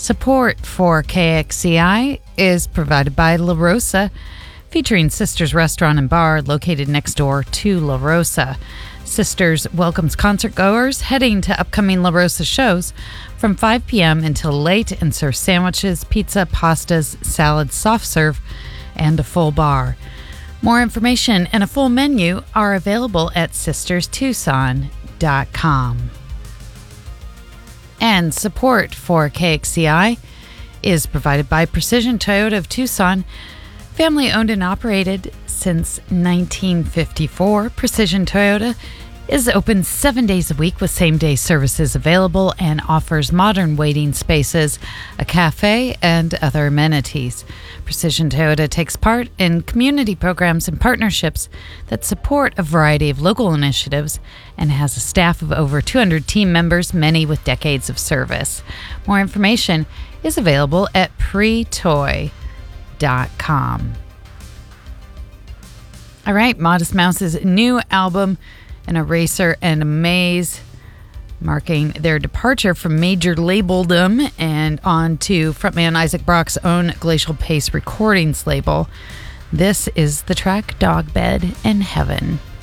Support for KXCI is provided by La Rosa, featuring Sisters Restaurant and Bar located next door to La Rosa. Sisters welcomes concertgoers heading to upcoming La Rosa shows from 5 p.m. until late and serves sandwiches, pizza, pastas, salads, soft serve, and a full bar. More information and a full menu are available at sisterstucson.com. And support for KXCI is provided by Precision Toyota of Tucson. Family owned and operated since 1954, Precision Toyota is open 7 days a week with same-day services available and offers modern waiting spaces, a cafe, and other amenities. Precision Toyota takes part in community programs and partnerships that support a variety of local initiatives and has a staff of over 200 team members, many with decades of service. More information is available at pretoy.com. All right, Modest Mouse's new album, An Eraser and a Maze, marking their departure from major labeldom and on to frontman Isaac Brock's own Glacial Pace Recordings label. This is the track Dog Bed in Heaven.